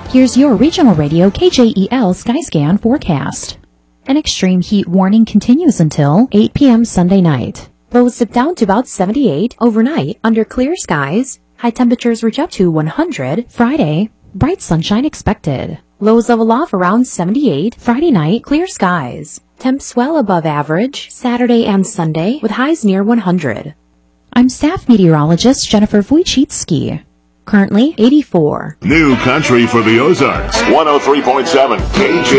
Here's your regional radio KJEL Skyscan forecast. An extreme heat warning continues until 8 p.m. Sunday night. Lows dip down to about 78 overnight under clear skies. High temperatures reach up to 100 Friday. Bright sunshine expected. Lows level off around 78 Friday night, clear skies. Temps well above average Saturday and Sunday with highs near 100. I'm staff meteorologist Jennifer Wojcicki. Currently 84. New country for the Ozarks. 103.7 KJ.